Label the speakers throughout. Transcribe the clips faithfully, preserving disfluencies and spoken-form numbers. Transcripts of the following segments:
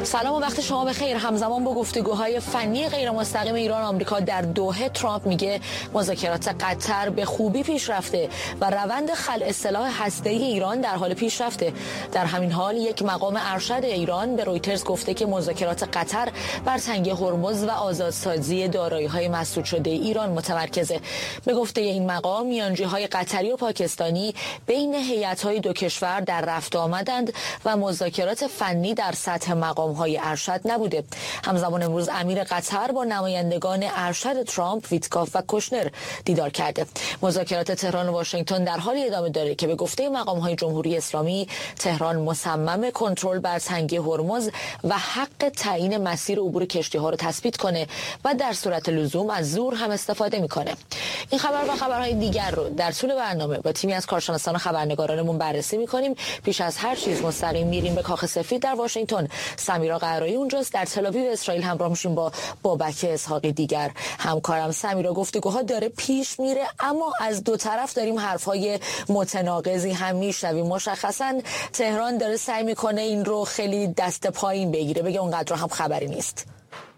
Speaker 1: سلام و وقت شما بخیر. همزمان با گفتگوهای فنی غیر مستقیم ایران آمریکا در دوحه، ترامپ میگه مذاکرات قطر به خوبی پیش رفته و روند خلع سلاح هسته‌ای ایران در حال پیشرفته. در همین حال یک مقام ارشد ایران به رویترز گفته که مذاکرات قطر بر تنگه هرمز و آزادسازی دارایی‌های مسدود شده ایران متمرکزه. به گفته این مقام، میانجی‌های قطری و پاکستانی بین هیئت‌های دو کشور در رفت آمدند و مذاکرات فنی در سطح مقام‌های ارشد نبوده. همزمان امروز امیر قطر با نمایندگان ارشد ترامپ، ویتکاف و کوشنر دیدار کرده. مذاکرات تهران و واشنگتن در حالی ادامه داره که به گفته مقام‌های جمهوری اسلامی، تهران مصمم کنترل بر تنگه هرمز و حق تعیین مسیر عبور کشتی‌ها رو تثبیت کنه و در صورت لزوم از زور هم استفاده میکنه. این خبر و خبرهای دیگر رو در طول برنامه با تیمی از کارشناسان و خبرنگارانمون بررسی میکنیم. پیش از هر چیز مستقیم میریم به کاخ سفید در واشنگتن. سمیرا قهرایی اونجاست. در تل‌آویو اسرائیل همراه میشیم با بابک اسحاقی دیگر همکارم. سمیرا، گفتگوها داره پیش میره اما از دو طرف داریم حرفهای متناقضی هم میشنویم. مشخصا تهران داره سعی میکنه این رو خیلی دست پایین بگیره، بگه اونقدر هم خبری نیست.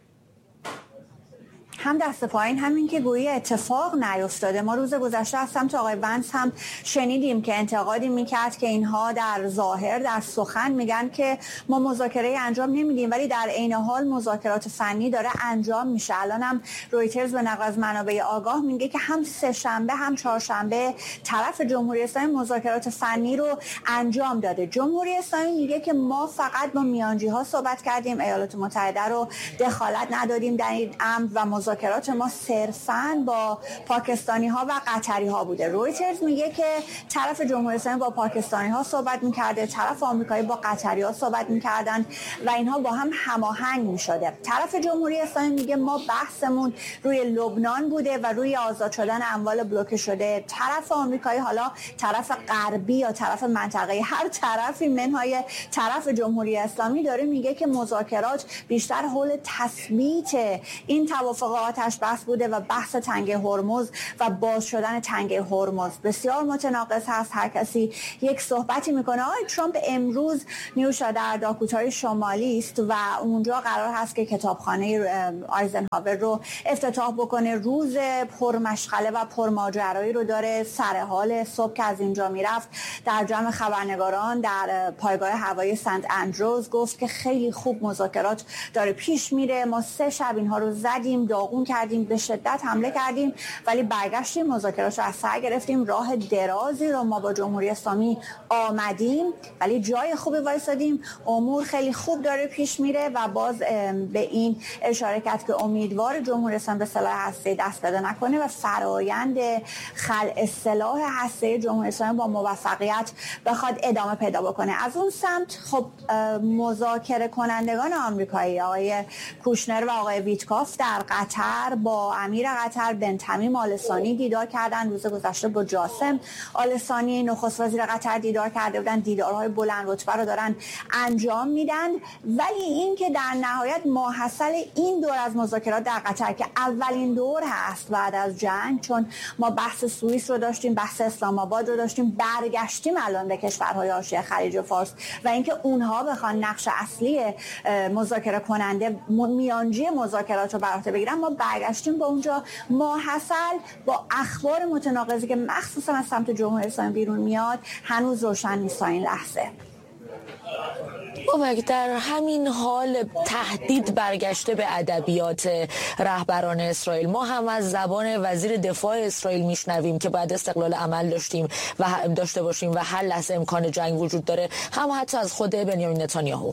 Speaker 2: هم دست پایین، همین که گویی اتفاق نیفتاده. ما روز گذشته از سمت آقای بنس هم شنیدیم که انتقادی میکرد که اینها در ظاهر در سخن میگن که ما مذاکره انجام نمیدیم، ولی در عین حال مذاکرات فنی داره انجام میشه. الان هم رویترز به نقل از منابع آگاه میگه که هم سه شنبه هم چهارشنبه طرف جمهوری اسلامی مذاکرات فنی رو انجام داده. جمهوری اسلامی میگه که ما فقط با میانجی ها صحبت کردیم، ایالات متحده رو دخالت ندادیم در این امر و مذاکرات ما صرفاً با پاکستانی ها و قطری ها بوده. رویترز میگه که طرف جمهوری اسلامی با پاکستانی ها صحبت میکرده، طرف آمریکایی با قطری ها صحبت میکردن و اینها با هم هماهنگ میشده. طرف جمهوری اسلامی میگه ما بحثمون روی لبنان بوده و روی آزاد شدن اموال بلوکه شده. طرف آمریکایی، حالا طرف غربی یا طرف منطقه‌ای، هر طرفی منهای طرف جمهوری اسلامی داره میگه که مذاکرات بیشتر حول تثبیت این توافق آتش بس بوده و بحث تنگه هرمز و باز شدن تنگه هرمز بسیار متناقض هست. هر کسی یک صحبتی میکنه. آقای ترامپ امروز نیوشا در داکوتای شمالی است و اونجا قرار هست که کتابخانه آیزنهاور رو افتتاح بکنه. روز پرمشغله و پرماجرایی رو داره. سر حال صبح که از اینجا میرفت در جمع خبرنگاران در پایگاه هوایی سنت اندروز گفت که خیلی خوب مذاکرات داره پیش میره. ما سه شب اینها رو زدیم، داغون کردیم، به شدت حمله کردیم، ولی برگشتیم، مذاکرات رو از سر گرفتیم. راه درازی رو ما با جمهوری اسلامی آمدیم ولی جای خوبی وایسادیم. امور خیلی خوب داره پیش میره و باز به این اشاره کرد که امیدوار جمهوری اسلامی به سلاح هسته‌ای دست پیدا نکنه و فرایند خلع سلاح هسته‌ای جمهوری اسلامی با موفقیت بخواد ادامه پیدا بکنه. از اون سمت خب مذاکره کنندگان آمریکایی آقای کوشنر و آقای ویتکاف در قطر با امیر قطر بن تمیم آل ثانی دیدار کردن. روز گذشته با جاسم آل ثانی نخست وزیر قطر دیدار کرده بودن. دیدارهای بلند رتبه رو دارن انجام میدن، ولی این که در نهایت ماحصل این دور از مذاکرات در قطر که اولین دور هست بعد از جنگ، چون ما بحث سوئیس رو داشتیم، بحث اسلام آباد رو داشتیم، برگشتیم الان به کشورهای حاشیه خلیج فارس و اینکه اونها بخوان نقش اصلی مذاکره کننده میانجی مذاکرات رو بر عهده بگیرن، ما برگشتیم به اونجا. ماحصل با اخبار متناقضی که مخصوصا از سمت جمهوری اسلامی بیرون میاد هنوز روشن نیست تا این لحظه.
Speaker 1: بابک، در همین حال تهدید برگشته به ادبیات رهبران اسرائیل. ما هم از زبان وزیر دفاع اسرائیل میشنویم که باید استقلال عمل داشتیم و داشته باشیم و هر لحظه امکان جنگ وجود داره، هم حتی از خود بنیامین نتانیاهو.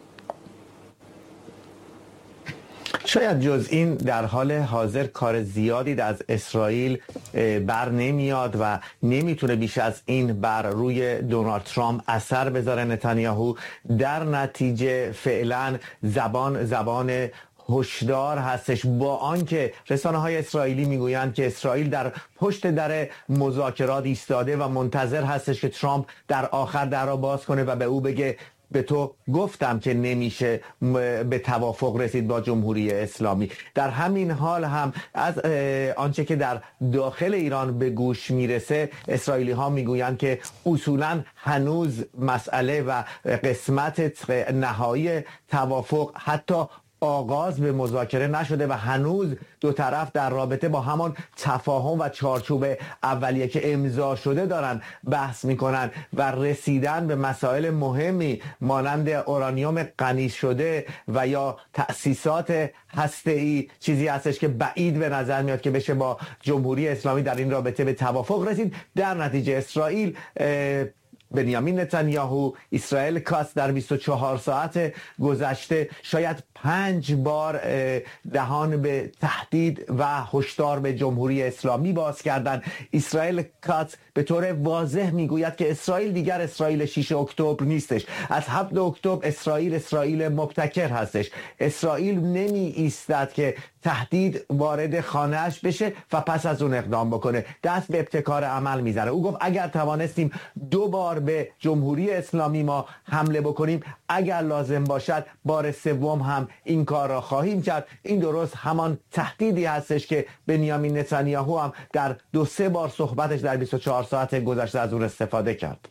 Speaker 3: شاید جز این در حال حاضر کار زیادی از اسرائیل بر نمیاد و نمیتونه بیش از این بر روی دونالد ترامپ اثر بذاره نتانیاهو. در نتیجه فعلا زبان زبان هشدار هستش، با آنکه رسانه‌های اسرائیلی میگویند که اسرائیل در پشت در مذاکرات ایستاده و منتظر هستش که ترامپ در آخر در را باز کنه و به او بگه به تو گفتم که نمیشه به توافق رسید با جمهوری اسلامی. در همین حال هم از آنچه که در داخل ایران به گوش میرسه، اسرائیلی ها میگویند که اصولا هنوز مسئله و قسمت نهایی توافق حتی آغاز به مذاکره نشده و هنوز دو طرف در رابطه با همان تفاهم و چارچوب اولیه که امضا شده دارن بحث میکنن و رسیدن به مسائل مهمی مانند اورانیوم غنی شده و یا تأسیسات هسته‌ای چیزی هستش که بعید به نظر میاد که بشه با جمهوری اسلامی در این رابطه به توافق رسید. در نتیجه اسرائیل بنیامین نتانیاهو، اسرائیل کاتز در بیست و چهار ساعت گذشته شاید پنج بار دهان به تهدید و هشدار به جمهوری اسلامی باز کردند. اسرائیل کاتز به طور واضح میگوید که اسرائیل دیگر اسرائیل شش اکتبر نیستش. از هفت اکتبر اسرائیل اسرائیل مبتکر هستش. اسرائیل نمی ایستد که تهدید وارد خانه‌اش بشه و پس از اون اقدام بکنه، دست به ابتکار عمل میزنه. او گفت اگر توانستیم دو بار به جمهوری اسلامی ما حمله بکنیم، اگر لازم باشد بار سوم هم این کار را خواهیم کرد. این درست همان تهدیدی هستش که بنیامین نتانیاهو هم در دو سه بار صحبتش در بیست و چهار ساعت گذشته از اون استفاده کرد.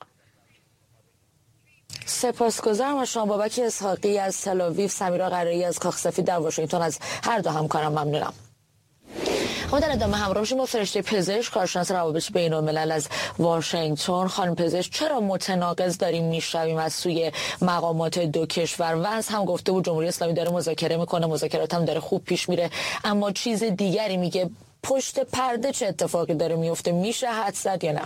Speaker 1: سپاسگزارم از شما بابک اسحاقی از تل آویو، سمیرا قرایی از کاخ سفید در واشنگتن. از هر دو همکارم ممنونم. ما در ادامه همراه شدیم با فرشته پزشک کارشناس روابط بین الملل از واشنگتن. خانم پزشک، چرا متناقض داریم میشویم از سوی مقامات دو کشور؟ ونس هم گفته بود جمهوری اسلامی داره مذاکره میکنه، مذاکرات هم داره خوب پیش میره، اما چیز دیگری میگه. پشت پرده چه اتفاقی داره میفته؟ میشه حدس زد یا نه؟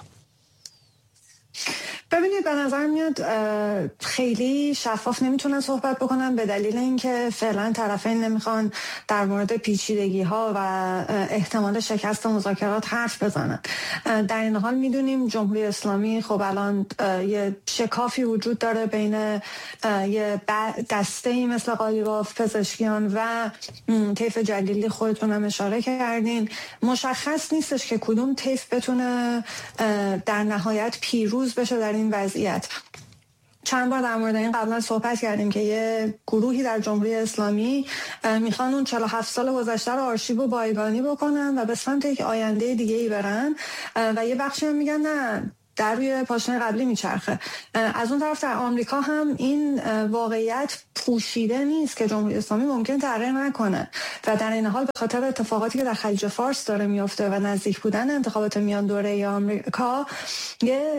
Speaker 4: ببینید، به نظر میاد خیلی شفاف نمیتونن صحبت بکنن به دلیل اینکه فعلا طرفین نمیخوان در مورد پیچیدگی ها و احتمال شکست مذاکرات حرف بزنن. در این حال میدونیم جمهوری اسلامی خب الان یه شکافی وجود داره بین یه دسته‌ای مثل قالیباف، پزشکیان و طیف جلیلی، خودتون هم اشاره کردین. مشخص نیستش که کدوم طیف بتونه در نهایت پیروز بشه در این وضعیت. چند بار در مورد این قبلا صحبت کردیم که یه گروهی در جمهوری اسلامی میخوان اون چهل و هفت سال گذشته رو آرشیو و بایگانی بکنن و به سمت یک آینده دیگه ای برن و یه بخشی هم میگن نه، در روی پاشنه قبلی میچرخه. از اون طرف در آمریکا هم این واقعیت پوشیده نیست که جمهوری اسلامی ممکن تغییر نکنه و در این حال به خاطر اتفاقاتی که در خلیج فارس داره میفته و نزدیک بودن انتخابات میان دوره آمریکا، یه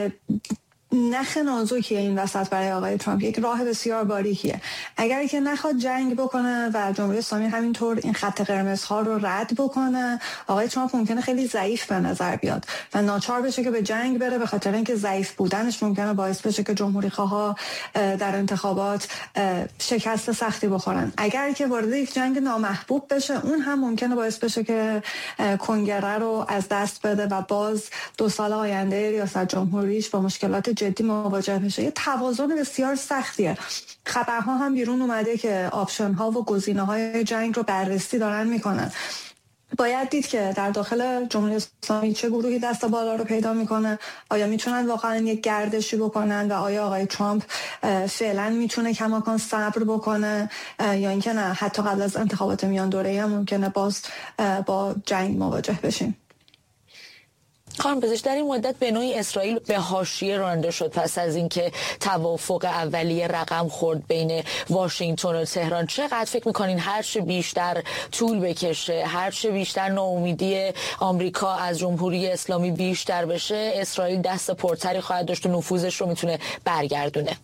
Speaker 4: نخ نازکیه این وسط برای آقای ترامپ، یک راه بسیار باریکیه. اگر که نخواد جنگ بکنه و جمهوری اسلامی همینطور این خط قرمزها رو رد بکنه، آقای ترامپ ممکنه خیلی ضعیف به نظر بیاد و ناچار بشه که به جنگ بره، به خاطر اینکه ضعیف بودنش ممکنه باعث بشه که جمهوری خواها در انتخابات شکست سختی بخورن. اگر که وارد یک جنگ نامحبوب بشه، اون هم ممکنه باعث بشه که کنگره رو از دست بده و باز دو سال آینده ریاست جمهوریش با مشکلات جدی مواجه بشه. یه توازن بسیار سختیه. خبرها هم بیرون اومده که آپشن ها و گزینه های جنگ رو بررسی دارن میکنن. باید دید که در داخل جمهوری اسلامی چه گروهی دست بالا رو پیدا میکنه. آیا میتونن واقعا یک گردشی بکنن و آیا آقای ترامپ فعلا میتونه کماکان صبر بکنه یا اینکه نه، حتی قبل از انتخابات میان دوره‌ای هم ممکنه باز با جنگ مواجه بشیم.
Speaker 1: خانم پزشک، در این مدت به نوعی اسرائیل به حاشیه رانده شد پس از اینکه توافق اولیه رقم خورد بین واشنگتن و تهران. چقدر فکر میکنین هرچه بیشتر طول بکشه، هرچه بیشتر ناامیدی آمریکا از جمهوری اسلامی بیشتر بشه، اسرائیل دست پرتری خواهد داشت و نفوذش رو میتونه برگردونه؟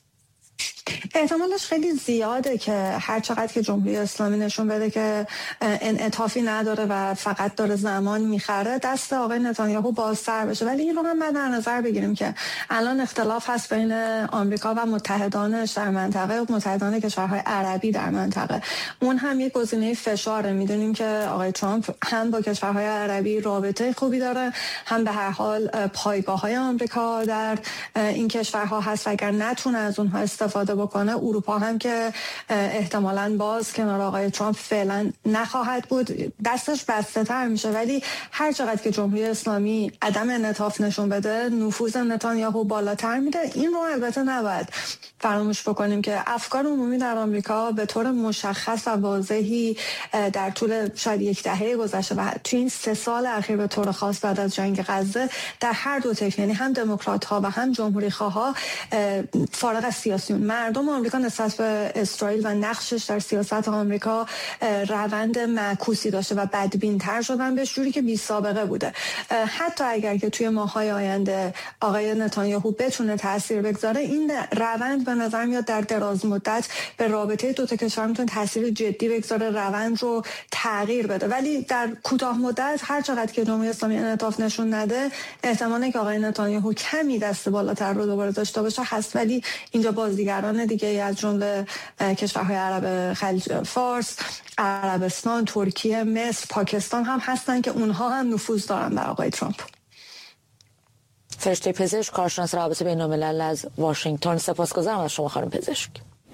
Speaker 4: احتمالش خیلی زیاده که هر چقدر که جمهوری اسلامی نشون بده که انعطافی نداره و فقط داره زمان میخره، دست آقای نتانیاهو بازتر بشه. ولی این رو هم باید در نظر بگیریم که الان اختلاف هست بین آمریکا و متحدانش در منطقه و متحدان کشورهای عربی در منطقه. اون هم یک گزینه فشاره. میدونیم که آقای ترامپ هم با کشورهای عربی رابطه خوبی داره، هم به هر حال پایگاه‌های آمریکا در این کشورها هست و اگر نتونه از اونها استفاده بکنه میکنه. اروپا هم که احتمالاً باز کنار آقای ترامپ فعلا نخواهد بود، دستش بسته تر میشه. ولی هر چقدر که جمهوری اسلامی عدم انعطاف نشون بده، نفوذ نتانیاهو بالاتر میده. این رو البته نباید فراموش بکنیم که افکار عمومی در آمریکا به طور مشخص و واضحی در طول شاید یک دهه گذشته و توی این سه سال اخیر به طور خاص بعد از جنگ غزه در هر دو طیف، یعنی هم دموکرات ها و هم جمهوری خواه ها، فارغ از سیاسیون، مردم آمریکا نسبت به اسرائیل و نقشش در سیاست آمریکا روند معکوسی داشته و بدبین‌تر شدن به جوری که بی سابقه بوده. حتی اگر که توی ماه‌های آینده آقای نتانیاهو بتونه تاثیر بگذاره، این روند به نظر میاد در دراز مدت به رابطه دو تا کشور میتونه تاثیر جدی بگذاره، روند رو تغییر بده. ولی در کوتاه مدت هر چقدر که جمهوری اسلامی انعطاف نشون نده، احتمالاً که آقای نتانیاهو کمی دست بالاتر رو دوباره داشته باشه هست. ولی اینجا بازیگران دیگه از جمله کشورهای عرب خلیج فارس، عربستان، ترکیه، مصر، پاکستان هم هستن که اونها هم نفوذ دارن بر آقای ترامپ.
Speaker 1: فرشته پزشک، کارشناس روابط بین‌الملل از واشنگتن، سپاسگزارم از شما خانم پزشک.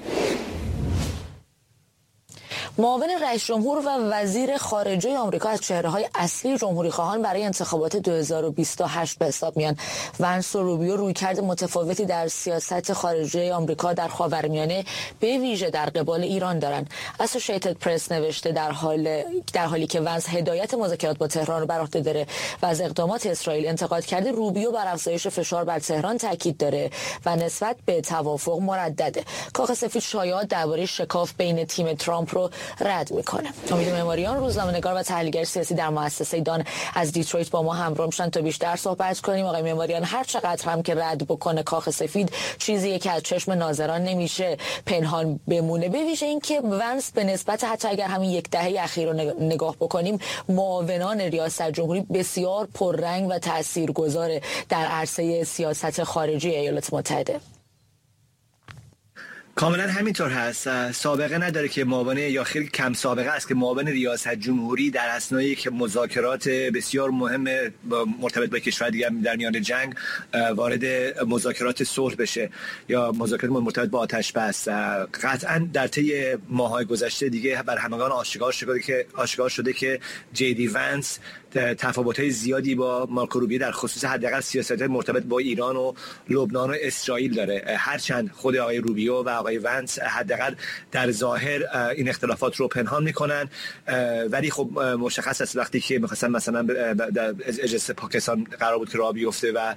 Speaker 1: معاون رئیس جمهور و وزیر خارجه آمریکا از چهره‌های اصلی جمهوری خواهان برای انتخابات دو هزار و بیست و هشت به حساب میان. ونس و روبیو رویکرد متفاوتی در سیاست خارجه آمریکا در خاورمیانه به ویژه در قبال ایران دارند. اسوشیتد پرس نوشته در حال در حالی که ونس هدایت مذاکرات با تهران رو بر عهده داره و از اقدامات اسرائیل انتقاد کرده، روبیو بر افزایش فشار بر تهران تاکید داره و نسبت به توافق مردده. کاخ سفید شایعات درباره شکاف بین تیم ترامپ رو رد میکنه. امید معماریان، روزنامه‌نگار و تحلیلگر سیاسی در مؤسسه دان از دیترویت با ما همراه میشن تا بیشتر صحبت کنیم. آقای معماریان، هر چقدر هم که رد بکنه کاخ سفید، چیزی که از چشم ناظران نمیشه پنهان بمونه، به ویژه اینکه ونس به نسبت حتی اگر همین یک دهه اخیر رو نگاه بکنیم، معاونان ریاست جمهوری بسیار پررنگ و تاثیرگذار در عرصه سیاست خارجی ایالات متحده.
Speaker 5: کاملا همینطور هست. سابقه نداره که معاون، یا خیلی کم سابقه است که معاون ریاست جمهوری در اثنای که مذاکرات بسیار مهم مرتبط با کشور دیگر در میان جنگ وارد مذاکرات صلح بشه یا مذاکرات مرتبط با آتش بس. قطعا در طی ماه‌های گذشته دیگه بر همگان آشکار شده که آشکار شده که جی دی ونس تفاوت‌های زیادی با مارکو روبیو در خصوص حداقل سیاست‌های مرتبط با ایران و لبنان و اسرائیل داره. هرچند خود آقای روبیو و آقای ونس حداقل در ظاهر این اختلافات رو پنهان میکنن، ولی خب مشخص است وقتی که می‌خواستن مثلا در اجلاس پاکستان قرار بود که راه بیفته و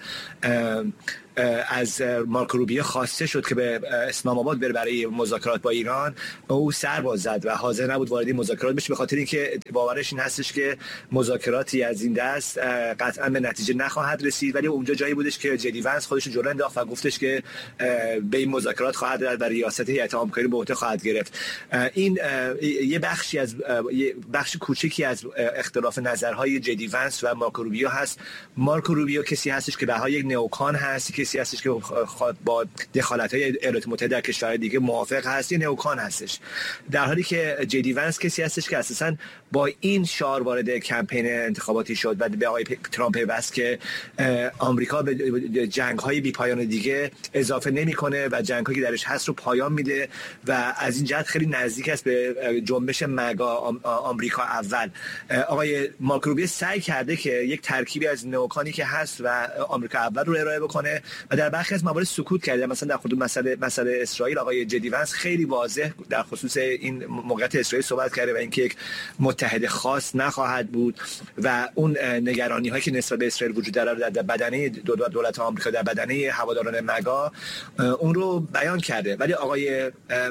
Speaker 5: از مارکو روبیو خواسته شد که به اسلام آباد بره برای مذاکرات با ایران، او سر باز زد و حاضر نبود وارد مذاکرات بشه، به خاطر اینکه باورش این هستش که مذاکراتی از این دست قطعا به نتیجه نخواهد رسید. ولی اونجا جایی بودش که جدی ونس خودش جلو انداخت و گفتش که به این مذاکرات خواهد رفت و ریاست هیئت آمریکایی به عهده خواهد گرفت. این یه بخشی از یه بخش کوچکی از اختلاف نظرهای جدی ونس و مارکو روبیو هست. مارکو روبیو کسی هستش که بهای یک نئوکان هست، کسی هستش که با دخالت‌های ایالات متحده در کشورهای دیگه موافق هست، یه نئوکان هستش، در حالی که جدی ونس کسی هستش که اساساً با این شعار وارد کمپین انتخاباتی شد و به آقای ترامپ پیوست که آمریکا به جنگ‌های بی‌پایان دیگه اضافه نمی‌کنه و جنگ‌هایی که درش هست رو پایان میده و از این جهت خیلی نزدیک است به جنبش مگا آمریکا اول. آقای مارکو روبیو سعی کرده که یک ترکیبی از نئوکانی که هست و آمریکا اول رو ارائه بکنه و در برخی از موارد سکوت کرده. مثلا در خصوص مسئله مسئله اسرائیل آقای جدی ونس خیلی واضح در خصوص این موقعیت اسرائیل صحبت کرده و اینکه یک متحد خاص نخواهد بود و اون نگرانی هایی که نسبت به اسرائیل وجود داره در بدنه دولت آمریکا، در بدنه هواداران مگا، اون رو بیان کرده. ولی آقای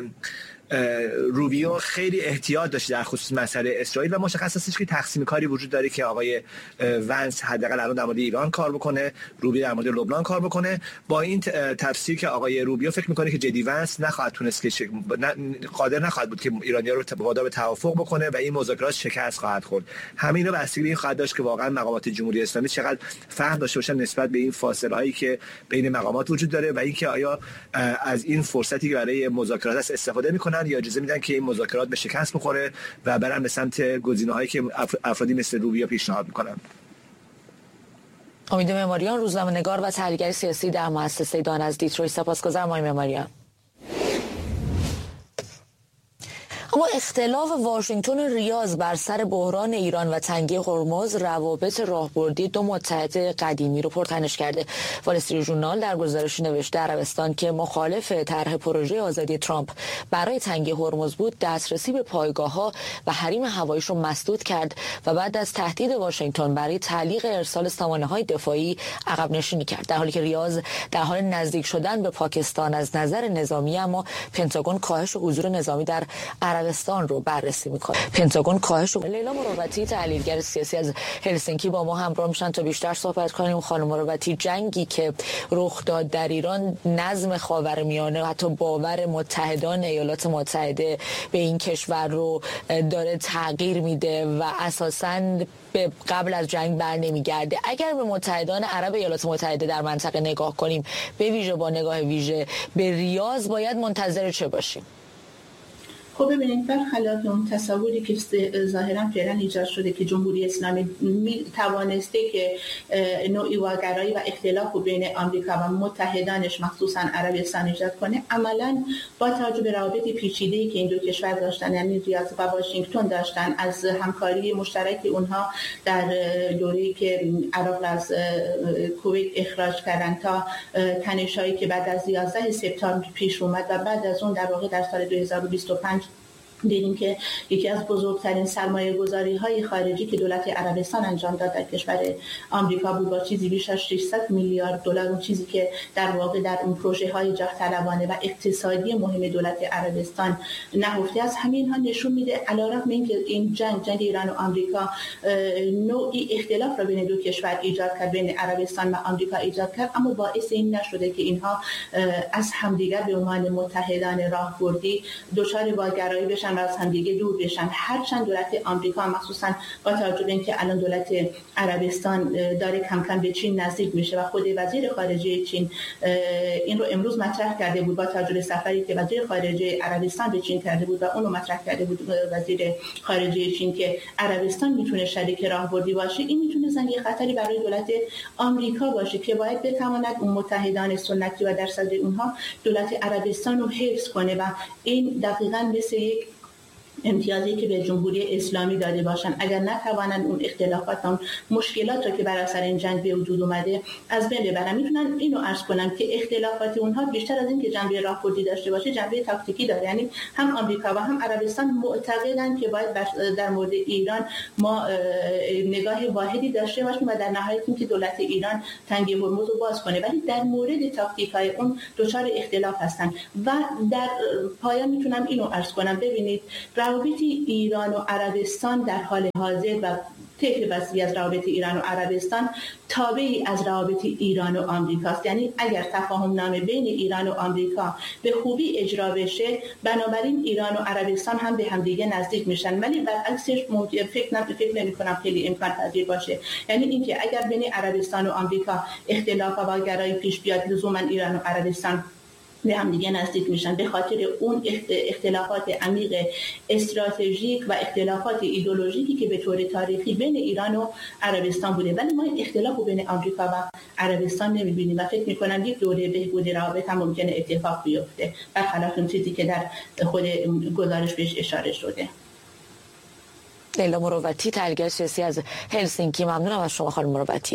Speaker 5: روبیو خیلی احتیاط داشته در خصوص مسئله اسرائیل و مشخص است که تقسیم کاری وجود داره که آقای ونس حداقل الان در مورد ایران کار بکنه، روبیو در مورد لبنان کار بکنه. با این تفسیر که آقای روبیو فکر میکنه که جدی ونس نخواهد تونست که قادر نخواهد بود که ایرانی‌ها رو وادار به توافق بکنه و این مذاکرات شکست خواهد خورد. همین رو بستگی به این خواهد داشت که واقعا مقامات جمهوری اسلامی چقدر فهم داشته باشن نسبت به این فاصله هایی که بین مقامات وجود داره و اینکه آیا از این فرصتی که برای مذاکرات است استفاده میکنن یا اجازه میدن که این مذاکرات به شکست بخوره و برن به سمت گزینه‌هایی که افرادی مثل روبیو پیشنهاد میکنن.
Speaker 1: امید معماریان، روزنامه‌نگار و تحلیلگر سیاسی در مؤسسه دان از دیترویت، سپاسگزارم آقای معماریان. اما اختلاف واشنگتن و ریاض بر سر بحران ایران و تنگه هرمز روابط راهبردی دو متحد قدیمی رو پرتنش کرده. وال استریت ژورنال در گزارشی نوشته عربستان که مخالف طرح پروژه آزادی ترامپ برای تنگه هرمز بود، دسترسی به پایگاه‌ها و حریم هواییش رو مسدود کرد و بعد از تهدید واشنگتن برای تعلیق ارسال سامانه‌های دفاعی عقب نشینی کرد. در حالی که ریاض در حال نزدیک شدن به پاکستان از نظر نظامی، اما پنتاگون کاهش حضور نظامی در عربستان رو بررسی میکنه. پنتاگون کاهش و... لیلا مروتی تحلیلگر سیاسی از هلسینکی با ما همراه میشن تا بیشتر صحبت کنیم. خانم مروتی، جنگی که رخ داد در ایران نظم خاورمیانه، حتی باور متحدان ایالات متحده به این کشور رو داره تغییر میده و اساساً به قبل از جنگ بر نمیگرده. اگر به متحدان عرب ایالات متحده در منطقه نگاه کنیم، به ویژه با نگاه ویژه به ریاض، باید منتظر چه باشیم؟
Speaker 6: خب ببینید، برخلاف اون تصوری که ظاهرا فعلا ایجاد شده که جمهوری اسلامی می توانسته که نوعی واگرایی و اختلاف بین آمریکا و متحدانش مخصوصا عربستان ایجاد کنه، عملا با توجه به روابط پیچیده‌ای که این دو کشور داشتن، یعنی ریاض و واشنگتن داشتن، از همکاری مشترک اونها در دوره‌ای که عراق از کویت اخراج کردن تا تنش‌هایی که بعد از یازده سپتامبر پیش اومد و بعد از اون در واقع در سال دو هزار و بیست و پنج دیدیم که یکی از بزرگترین سرمایه گذاری های خارجی که دولت عربستان انجام داد در کشور آمریکا بود، با چیزی بیش از ششصد میلیارد دلار، اون چیزی که در واقع در اون پروژه های جاه طلبانه و اقتصادی مهم دولت عربستان نهفته است. همین ها نشون میده علیرغم اینکه این جنگ جنگ ایران و آمریکا نوعی اختلاف را بین دو کشور ایجاد کرد، بین عربستان و آمریکا ایجاد کرد، اما باعث این نشده که اینها از همدیگر به عنوان متحدان راهبردی دچار واگرایی بشن و از همدیگه دور بشن. هرچند دولت آمریکا مخصوصا با توجه به اینکه الان دولت عربستان داره کم کم به چین نزدیک میشه و خود وزیر خارجه چین این رو امروز مطرح کرده بود، با توجه به سفری که وزیر خارجه عربستان به چین کرده بود و اون رو مطرح کرده بود وزیر خارجه چین که عربستان میتونه شریک راهبردی باشه، این میتونه زنگ خطری برای دولت آمریکا باشه که باید بتواند اون متحدان سنتی و در صدر اونها دولت عربستان رو حفظ کنه و این دقیقاً مثل یک امتیازی که به جمهوری اسلامی داده باشن. اگر نتوانند اون اختلافات، اون مشکلات رو که بر اثر این جنگ به وجود اومده از بین ببرن، میتونن اینو عرض کنن که اختلافات اونها بیشتر از این که جنبه راهبردی داشته باشه، جنبه تاکتیکی داره. یعنی هم آمریکا و هم عربستان معتقدن که باید در مورد ایران ما نگاه واحدی داشته باشیم و در نهایت اینکه دولت ایران تنگه هرمز رو باز کنه، ولی در مورد تاکتیکای اون دچار اختلاف هستن. و در پایان میتونم اینو عرض کنم، ببینید روابط ایران و عربستان در حال حاضر و طیف وسیعی از روابط ایران و عربستان تابعی از روابط ایران و آمریکاست. یعنی اگر تفاهم نامه بین ایران و آمریکا به خوبی اجرا بشه، بنابراین ایران و عربستان هم به همدیگه نزدیک میشن، ولی برعکسش فکر نمی فکر نمی کنم خیلی امکان پذیر باشه. یعنی اینکه اگر بین عربستان و آمریکا اختلاف و واگرایی پیش بیاد، لزوما ایران و عربستان به هم دیگه نزدیک میشن به خاطر اون اختلافات عمیق استراتژیک و اختلافات ایدئولوژیکی که به طور تاریخی بین ایران و عربستان بوده. ولی ما این اختلاف رو بین آمریکا و عربستان نمیبینیم و فکر میکنم یک دوره بهبود روابط هم ممکنه اتفاق بیفته، برخلاف اون چیزی که در خود گزارش بهش اشاره شده.
Speaker 1: لیلا مروتی، تحلیلگر سیاسی از هلسینکی، ممنونم از شما خانم مروتی.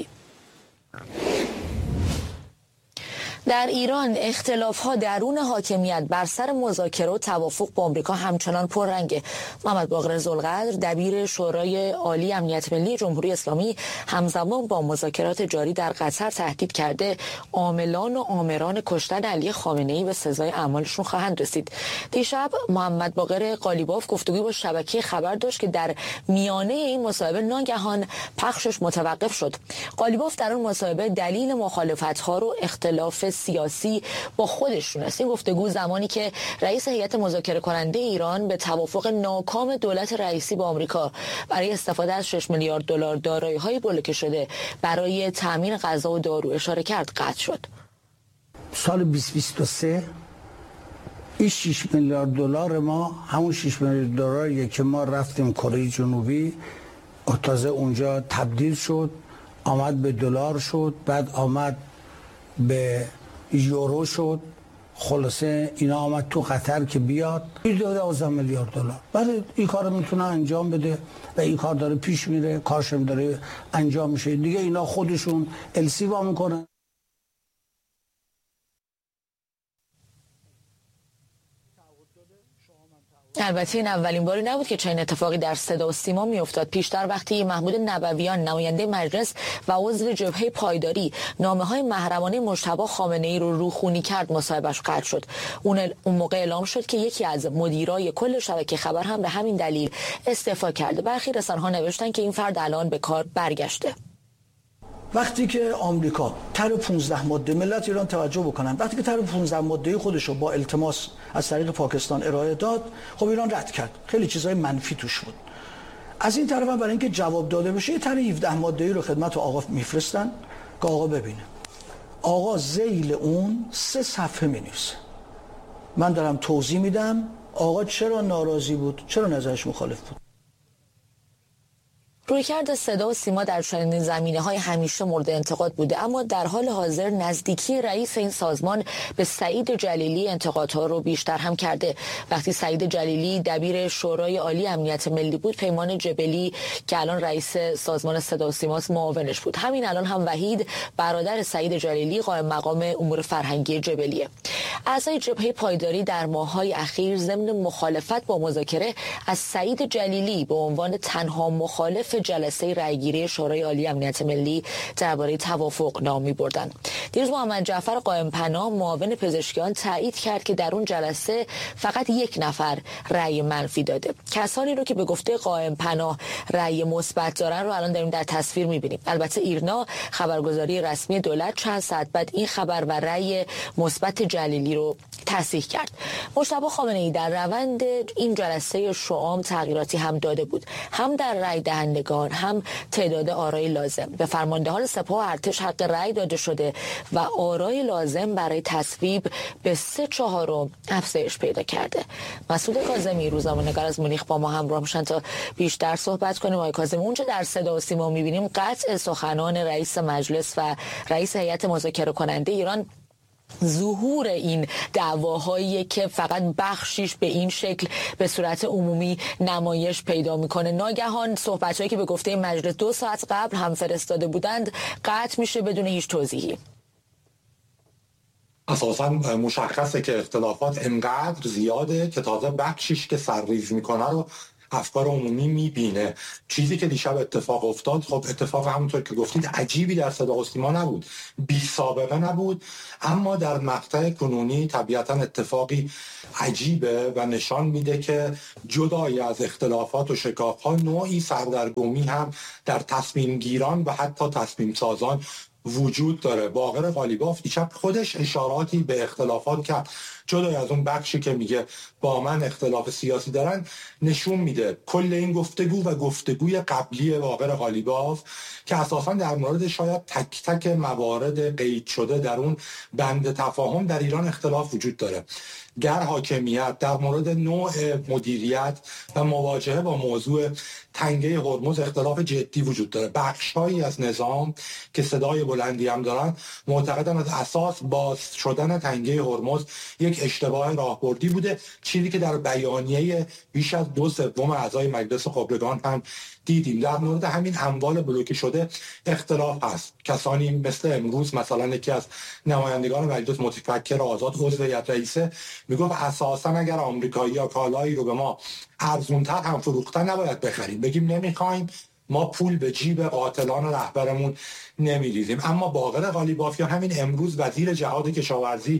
Speaker 1: در ایران اختلاف‌ها درون حاکمیت بر سر مذاکره و توافق با آمریکا همچنان پررنگه. محمد باقر ذوالقدر، دبیر شورای عالی امنیت ملی جمهوری اسلامی، همزمان با مذاکرات جاری در قطر تهدید کرده عاملان و آمران کشتن علی خامنه‌ای به سزای اعمالشون خواهند رسید. دیشب محمد باقر قالیباف گفتگوی با شبکه خبر داشت که در میانه این مصاحبه ناگهان پخشش متوقف شد. قالیباف در اون مصاحبه دلیل مخالفت‌ها رو اختلاف سیاسی با خودشون است. این گفتگو زمانی که رئیس هیئت مذاکره کننده ایران به توافق ناکام دولت رئیسی با آمریکا برای استفاده از شش میلیارد دلار دارایی‌های بلوکه شده برای تامین غذا و دارو اشاره کرد، قطع شد.
Speaker 7: سال بیست بیست و سه این شش میلیارد دلار ما همون شش میلیارد دلاریه که ما رفتیم کره جنوبی، تازه اونجا تبدیل شد، آمد به دلار شد، بعد آمد به یورو شد. خلاصه اینا آمد تو قطر که بیاد دوازده میلیارد دلار ولی این کارو میتونه انجام بده و این کار داره پیش میره، کارشم داره انجام میشه دیگه. اینا خودشون السی وا میکنن.
Speaker 1: البته این اولین باری نبود که چنین اتفاقی در صدا و سیما میافتاد. پیشتر وقتی محمود نبویان نماینده مجلس و عضو جبهه پایداری نامه‌های محرمانه مجتبی خامنه‌ای رو روخونی کرد، مصاحبهش قطع شد. اون اون موقع اعلام شد که یکی از مدیرای کل شبکه خبر هم به همین دلیل استعفا کرده. برخی رسانه‌ها نوشتن که این فرد الان به کار برگشته.
Speaker 8: وقتی که آمریکا طرح پانزده ماده، ملت ایران توجه بکنن، وقتی که طرح پانزده ماده خودش رو با التماس از طریق پاکستان ارائه داد، خب ایران رد کرد. خیلی چیزای منفی توش بود. از این طرف هم برای اینکه جواب داده بشه یه طرح هفده ماده رو خدمت آقا میفرستن که آقا ببینه. آقا ذیل اون سه صفحه می‌نویسه. من دارم توضیح میدم آقا چرا ناراضی بود، چرا نظرش مخالف بود.
Speaker 1: رویکرد صدا و سیما در چنین زمینه‌های همیشه مورد انتقاد بوده، اما در حال حاضر نزدیکی رئیس این سازمان به سعید جلیلی انتقادها رو بیشتر هم کرده. وقتی سعید جلیلی دبیر شورای عالی امنیت ملی بود، پیمان جبلی که الان رئیس سازمان صدا و سیما معاونش بود. همین الان هم وحید برادر سعید جلیلی قائم مقام امور فرهنگی جبلیه. اعضای جبهه پایداری در ماه‌های اخیر ضمن مخالفت با مذاکره از سعید جلیلی به عنوان تنها مخالف جلسه رأیگیری شورای عالی امنیت ملی درباره توافق نام می‌بردند. دیروز محمد جعفر قائم پناه معاون پزشکیان تایید کرد که در اون جلسه فقط یک نفر رأی منفی داده. کسانی رو که به گفته قائم پناه رأی مثبت دارن رو الان داریم در تصویر می‌بینیم. البته ایرنا خبرگزاری رسمی دولت چند ساعت بعد این خبر و رأی مثبت جلیلی رو تصحیح کرد. مجتبی خامنه‌ای در روند این جلسه شعام تغییراتی هم داده بود، هم در رأی دهندگان هم تعداد آرای لازم. به فرماندهان سپاه و ارتش حق رأی داده شده و آرای لازم برای تصویب به سه چهارم افزایش پیدا کرده. مسعود کاظمی روزنامه‌نگار از مونیخ با ما همراه میشن تا بیشتر صحبت کنیم. آقای کاظمی، اونچه در صدا و سیما می‌بینیم قطع سخنان رئیس مجلس و رئیس هیئت مذاکره کننده ایران ظهور این دعواهایی که فقط بخشیش به این شکل به صورت عمومی نمایش پیدا میکنه. ناگهان صحبت‌هایی که به گفته مجلس دو ساعت قبل هم فرستاده بودند قطع میشه بدون هیچ توضیحی.
Speaker 9: اساساً مشخصه که اختلافات انقدر زیاده که تازه بخشیش که سرریز میکنه رو افکار عمومی میبینه. چیزی که دیشب اتفاق افتاد، خب اتفاق همونطور که گفتید عجیبی در صدا و سیما نبود، بی سابقه نبود، اما در مقطع کنونی طبیعتا اتفاقی عجیبه و نشان میده که جدای از اختلافات و شکاف‌ها نوعی سردرگمی هم در تصمیم گیران و حتی تصمیم سازان وجود داره. باقر قالیباف دیشب خودش اشاراتی به اختلافات کرد، جدای از اون بخشی که میگه با من اختلاف سیاسی دارن، نشون میده کل این گفتگو و گفتگوی قبلی باقر قالیباف که اساسا در مورد شاید تک تک موارد قید شده در اون بند تفاهم در ایران اختلاف وجود داره. در حاکمیت، در مورد نوع مدیریت و مواجهه با موضوع تنگه هرمز اختلاف جدی وجود داره. بخش‌هایی از نظام که صدای بلندی هم دارن معتقدن از اساس باز شدن تنگه هرمز یک اشتباه راهبردی بوده، چیزی که در بیانیه بیش از دو سوم اعضای مجلس خبرگان هم دیدیم. در مورد همین اموال بلوکه شده اختلاف هست. کسانی مثل امروز مثلا یکی از نمایندگان مجلس متفکر آزاد عضو هیئت رئیسه میگفت اساسا اگر آمریکایی‌ها کالایی رو به ما ارزونتر هم فروختن نباید بخریم، بگیم نمیخوایم، ما پول به جیب قاتلان رهبرمون نمیریزیم. اما باقر قالیباف یا همین امروز وزیر جهاد کشاورزی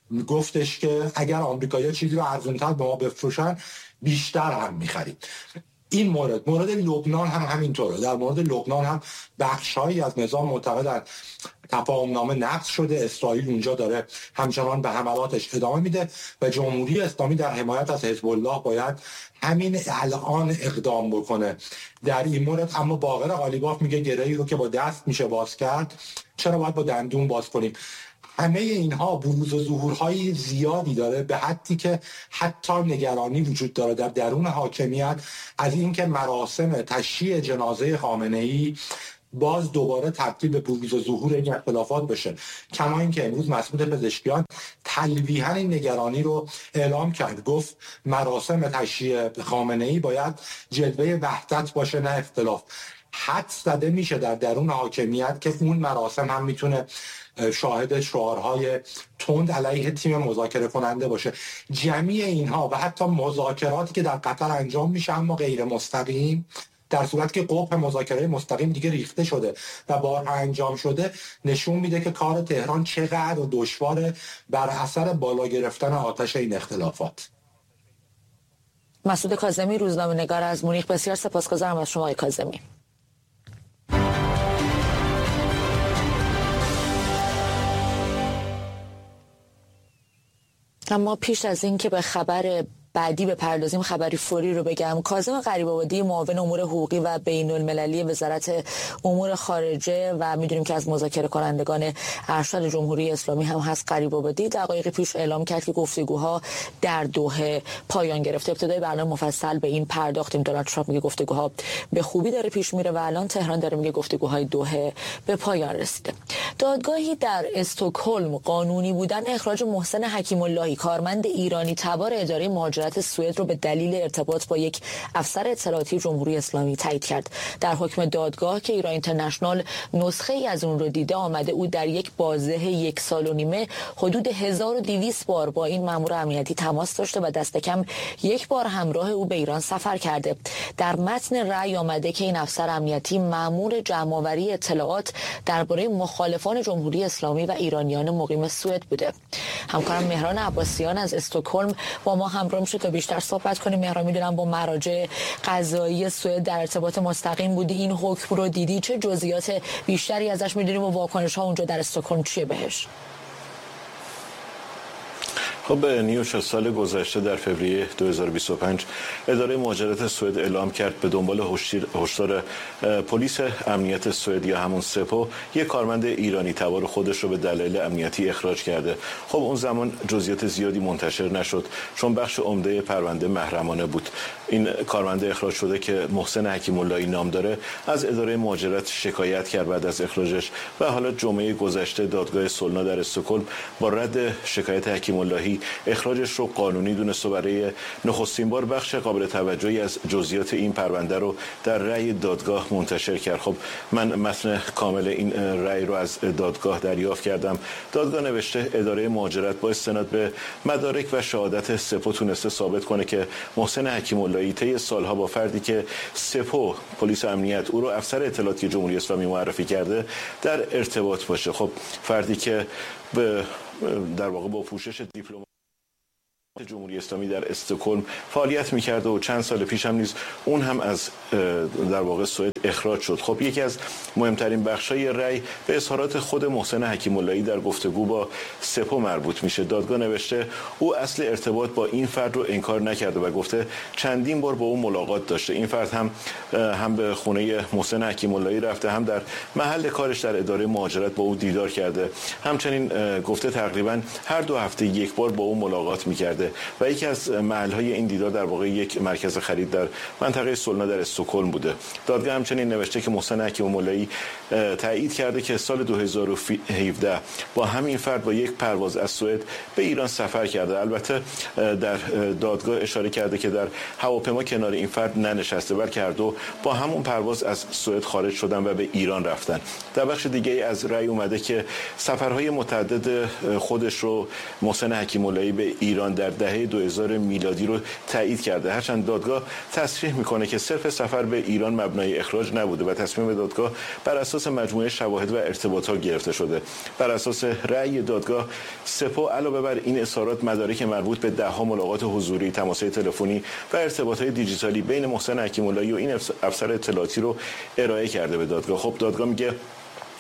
Speaker 9: گفتش که اگر آمریکایی‌ها چیزی رو ارزونتر به ما بفروشن بیشتر هم میخریم. این مورد مورد لبنان هم همینطوره. در مورد لبنان هم بخش‌هایی از نظام معتقدن تفاهم‌نامه نقض شده، اسرائیل اونجا داره همچنان به حملاتش ادامه میده و جمهوری اسلامی در حمایت از حزب الله باید همین الان اقدام بکنه در این مورد. اما باقر قالیباف میگه گره‌ای رو که با دست میشه باز کرد، چرا باید با دندون باز کنیم؟ همه اینها بروز و ظهورهای زیادی داره، به حدی که حتی نگرانی وجود داره در درون حاکمیت از اینکه مراسم تشییع جنازه خامنه‌ای باز دوباره تبدیل به بروز و ظهور این اختلافات بشه. کما اینکه امروز مسئول پزشکیان تلویحا این نگرانی رو اعلام کرد، گفت مراسم تشییع خامنه‌ای باید جلوه وحدت باشه نه اختلاف. حد زده میشه در درون حاکمیت که اون مراسم هم میتونه شاهد شعارهای تند علیه تیم مذاکره کننده باشه. جمعی اینها و حتی مذاکراتی که در قطر انجام میشه اما غیر مستقیم، در صورت که قطب مذاکره مستقیم دیگه ریخته شده و بارها انجام شده، نشون میده که کار تهران چقدر دشواره بر اثر بالا گرفتن آتش این اختلافات.
Speaker 1: مسعود کاظمی، روزنامه‌نگار از مونیخ، بسیار سپاسگزارم از شما آقای کاظمی. اما پیش از این که به خبر بعدی بپردازیم، خبری فوری رو بگم. کاظم غریب‌آبادی، معاون امور حقوقی و بین المللی وزارت امور خارجه و میدونیم که از مذاکره کنندگان ارشد جمهوری اسلامی هم هست، غریب‌آبادی دقایقی پیش اعلام کرد که گفتگوها در دوحه پایان گرفته. ابتدای برنامه مفصل به این پرداختیم. دونالد ترامپ میگه گفتگوها به خوبی داره پیش میره و الان تهران داره میگه گفتگوهای دوحه به پایان رسیده. دادگاهی در استکهلم قانونی بودن اخراج محسن حکیم اللهی، کارمند ایرانی تبار اداره مهاجرت سوئد رو به دلیل ارتباط با یک افسر اطلاعاتی جمهوری اسلامی تایید کرد. در حکم دادگاه که ایران اینترنشنال نسخه ای از اون رو دیده، آمده او در یک بازه یک سال و نیمه حدود هزار و دویست بار با این مأمور امنیتی تماس داشته و دست کم یک بار همراه او به ایران سفر کرده. در متن رأی آمده که این افسر امنیتی مأمور جمع‌آوری اطلاعات درباره مخالفان جمهوری اسلامی و ایرانیان مقیم سوئد بوده. همکارم مهران عباسیان از استکهلم با ما همراه میشه تا بیشتر صحبت کنیم. مهران، میدونم با مراجع قضایی سوئد در ارتباط مستقیم بودی، این حکم رو دیدی، چه جزئیات بیشتری ازش میدونیم و واکنش ها اونجا در استکهلم چیه بهش؟
Speaker 10: خب نیوش سال گذشته در فوریه دو هزار و بیست و پنج اداره مهاجرت سوئد اعلام کرد به دنبال هشدار پلیس امنیت سوئد یا همون سپو یک کارمند ایرانی تبار خودش رو به دلایل امنیتی اخراج کرده. خب اون زمان جزئیات زیادی منتشر نشد چون بخش عمده پرونده محرمانه بود. این کارمند اخراج شده که محسن حکیم اللهی نام داره از اداره مهاجرت شکایت کرد بعد از اخراجش و حالا جمعه گذشته دادگاه سولنا در استکهلم با رد شکایت حکیم اللهی اخراجش رو قانونی دونست و برای نخستین بار بخش قابل توجهی از جزئیات این پرونده رو در رأی دادگاه منتشر کرد. خب من متن کامل این رأی رو از دادگاه دریافت کردم. دادگاه نوشته اداره مهاجرت با استناد به مدارک و شهادت سپو تونسته ثابت کنه که محسن حکیم اللهی طی سالها با فردی که سپو پلیس امنیت او رو افسر اطلاعاتی جمهوری اسلامی معرفی کرده در ارتباط باشه. خب فردی که به در واقع با پوشش دیپلمات جمهوری اسلامی در استکهلم فعالیت می‌کرد و چند سال پیش هم نیز اون هم از در واقع سوئد اخراج شد. خب یکی از مهمترین بخشای رأی به اظهارات خود محسن حکیم اللهی در گفتگو با سپو مربوط میشه. دادگاه نوشته او اصل ارتباط با این فرد رو انکار نکرده و گفته چندین بار با او ملاقات داشته. این فرد هم هم به خونه محسن حکیم اللهی رفته، هم در محل کارش در اداره مهاجرت با او دیدار کرده. همچنین گفته تقریبا هر دو هفته یک بار با او ملاقات می‌کرده و یکی از محل‌های این دیدار در واقع یک مرکز خرید در منطقه سولنا در استکهلم بوده. دادگاه همچنین نوشته که محسن حکیم اللهی تایید کرده که سال دو هزار و هفده با همین فرد با یک پرواز از سوئد به ایران سفر کرده. البته در دادگاه اشاره کرده که در هواپیما کنار این فرد ننشسته بلکه هر دو با همون پرواز از سوئد خارج شدن و به ایران رفتن. در بخش دیگه از رأی اومده که سفرهای متعدد خودش رو محسن حکیم اللهی به ایران در دهه دو هزار میلادی رو تایید کرده. هرچند دادگاه تصریح میکنه که صرف سفر به ایران مبنای اخراج نبوده و تصمیم دادگاه بر اساس مجموعه شواهد و ارتباطات گرفته شده. بر اساس رأی دادگاه سپو علاوه بر این اظهارات مدارک مربوط به ده ها ملاقات حضوری، تماس‌های تلفنی و ارتباطات دیجیتالی بین محسن حکیم اللهی و این افسر اطلاعاتی رو ارائه کرده به دادگاه. خب دادگاه میگه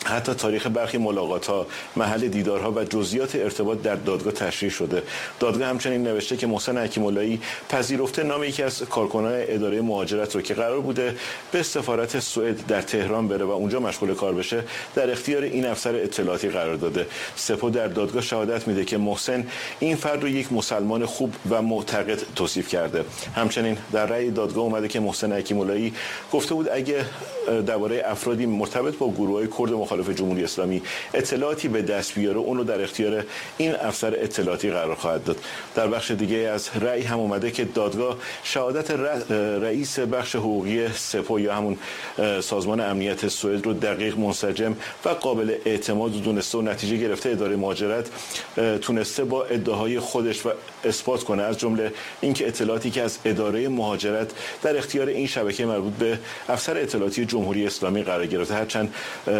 Speaker 10: حتی تاریخ برخی ملاقات‌ها، محل دیدارها و جزئیات ارتباط در دادگاه تشریح شده. دادگاه همچنین نوشته که محسن حکیم‌اللهی پذیرفته نام یکی از کارکنان اداره مهاجرت رو که قرار بوده به سفارت سوئد در تهران بره و اونجا مشغول کار بشه، در اختیار این افسر اطلاعاتی قرار داده. سپاه در دادگاه شهادت میده که محسن این فرد رو یک مسلمان خوب و معتقد توصیف کرده. همچنین در رأی دادگاه اومده که محسن حکیم‌اللهی گفته بود اگه درباره افرادی مرتبط با گروه‌های کرد مخالف جمهوری اسلامی اطلاعاتی به دست بیاره، اون رو در اختیار این افسر اطلاعاتی قرار خواهد داد. در بخش دیگه از رأی هم اومده که دادگاه شهادت رئیس بخش حقوقی سپاه یا همون سازمان امنیت سوئد رو دقیق، منسجم و قابل اعتماد دونسته و نتیجه گرفته اداره مهاجرت تونسته با ادعاهای خودش و اثبات کنه، از جمله اینکه اطلاعاتی که از اداره مهاجرت در اختیار این شبکه مربوط به افسر اطلاعاتی جمهوری اسلامی قرار گرفته. هرچند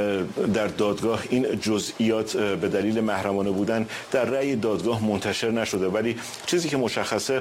Speaker 10: در دادگاه این جزئیات به دلیل محرمانه بودن در رأی دادگاه منتشر نشده، ولی چیزی که مشخصه